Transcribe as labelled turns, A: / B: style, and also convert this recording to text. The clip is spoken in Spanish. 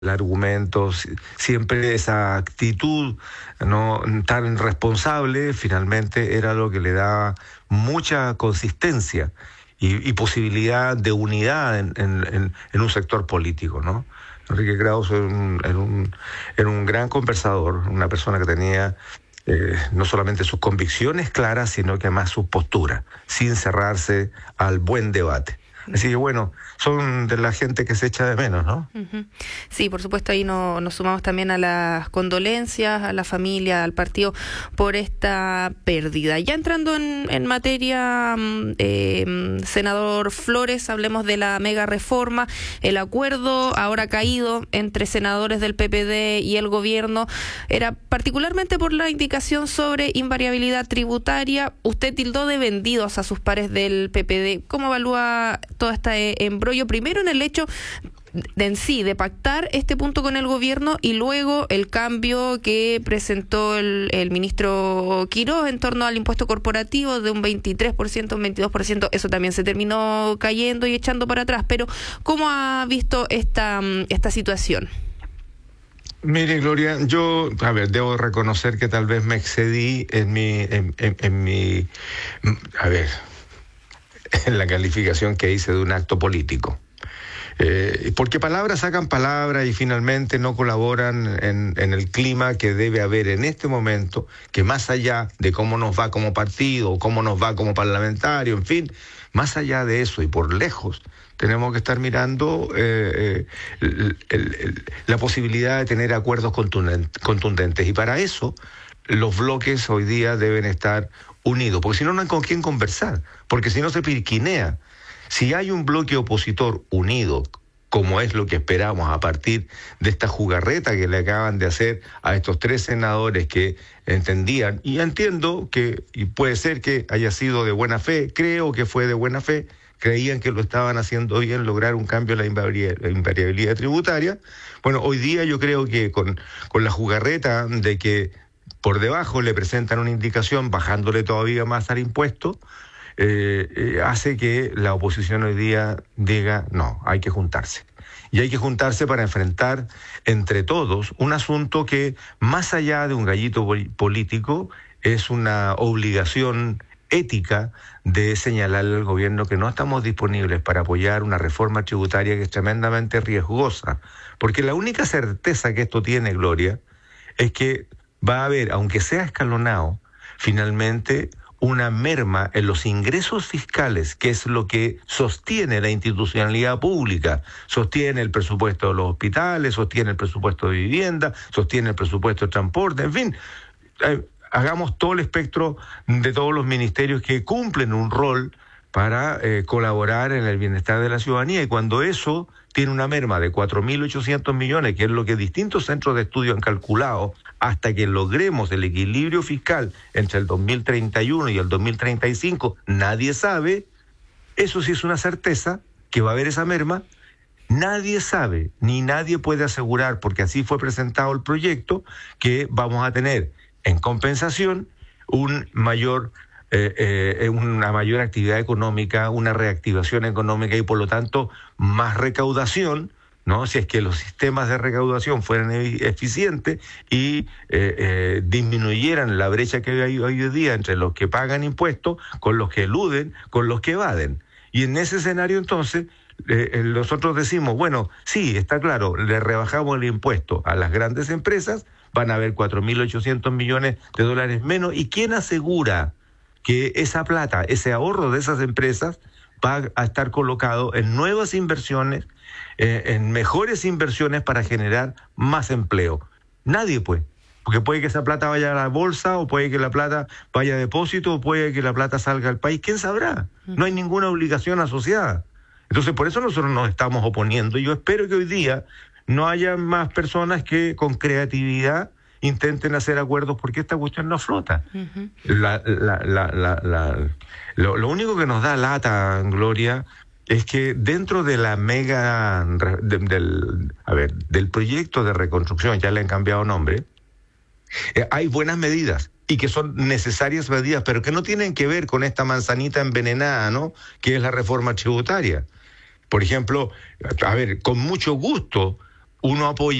A: el argumento, siempre esa actitud no tan responsable, finalmente era lo que le daba mucha consistencia y posibilidad de unidad en un sector político, ¿no? Enrique Krauze era un gran conversador, una persona que tenía no solamente sus convicciones claras, sino que además su postura, sin cerrarse al buen debate. Así que bueno, son de la gente que se echa de menos, ¿no?
B: Uh-huh. Sí, por supuesto, ahí nos sumamos también a las condolencias, a la familia, al partido, por esta pérdida. Ya entrando en materia, senador Flores, hablemos de la mega reforma, el acuerdo ahora caído entre senadores del PPD y el gobierno, era particularmente por la indicación sobre invariabilidad tributaria. Usted tildó de vendidos a sus pares del PPD. ¿Cómo evalúa todo este embrollo? Primero en el hecho de pactar este punto con el gobierno y luego el cambio que presentó el ministro Quirós en torno al impuesto corporativo de un 23%, un 22%, eso también se terminó cayendo y echando para atrás. Pero ¿cómo ha visto esta situación?
A: Mire, Gloria, yo, debo reconocer que tal vez me excedí en la calificación que hice de un acto político. Porque palabras sacan palabras y finalmente no colaboran en el clima que debe haber en este momento, que más allá de cómo nos va como partido, cómo nos va como parlamentario, en fin, más allá de eso y por lejos, tenemos que estar mirando la posibilidad de tener acuerdos contundentes. Y para eso, los bloques hoy día deben estar unidos, porque si no, no hay con quién conversar, porque si no se pirquinea. Si hay un bloque opositor unido, como es lo que esperamos a partir de esta jugarreta que le acaban de hacer a estos 3 senadores que entendían, y entiendo que, y puede ser que haya sido de buena fe, creo que fue de buena fe, creían que lo estaban haciendo bien, lograr un cambio en la invariabilidad tributaria. Bueno, hoy día yo creo que con la jugarreta de que por debajo le presentan una indicación bajándole todavía más al impuesto, hace que la oposición hoy día diga, no, hay que juntarse. Y hay que juntarse para enfrentar entre todos un asunto que, más allá de un gallito político, es una obligación ética de señalarle al gobierno que no estamos disponibles para apoyar una reforma tributaria que es tremendamente riesgosa. Porque la única certeza que esto tiene, Gloria, es que va a haber, aunque sea escalonado, finalmente una merma en los ingresos fiscales, que es lo que sostiene la institucionalidad pública, sostiene el presupuesto de los hospitales, sostiene el presupuesto de vivienda, sostiene el presupuesto de transporte, en fin, hagamos todo el espectro de todos los ministerios que cumplen un rol para colaborar en el bienestar de la ciudadanía, y cuando eso tiene una merma de 4.800 millones, que es lo que distintos centros de estudio han calculado, hasta que logremos el equilibrio fiscal entre el 2031 y el 2035, nadie sabe, eso sí es una certeza, que va a haber esa merma. Nadie sabe, ni nadie puede asegurar, porque así fue presentado el proyecto, que vamos a tener en compensación una mayor actividad económica, una reactivación económica y por lo tanto más recaudación, ¿no? Si es que los sistemas de recaudación fueran eficientes y disminuyeran la brecha que hay hoy día entre los que pagan impuestos, con los que eluden, con los que evaden. Y en ese escenario entonces nosotros decimos, bueno, sí, está claro, le rebajamos el impuesto a las grandes empresas, van a haber 4.800 millones de dólares menos, ¿y quién asegura que esa plata, ese ahorro de esas empresas va a estar colocado en nuevas inversiones, en mejores inversiones para generar más empleo? Nadie puede, porque puede que esa plata vaya a la bolsa, o puede que la plata vaya a depósito, o puede que la plata salga al país, ¿quién sabrá? No hay ninguna obligación asociada. Entonces por eso nosotros nos estamos oponiendo, y yo espero que hoy día no haya más personas que con creatividad intenten hacer acuerdos, porque esta cuestión no flota. Uh-huh. Lo único que nos da lata, Gloria, es que dentro de la del proyecto de reconstrucción, ya le han cambiado nombre, hay buenas medidas y que son necesarias medidas, pero que no tienen que ver con esta manzanita envenenada, ¿no?, que es la reforma tributaria. Por ejemplo, con mucho gusto uno apoya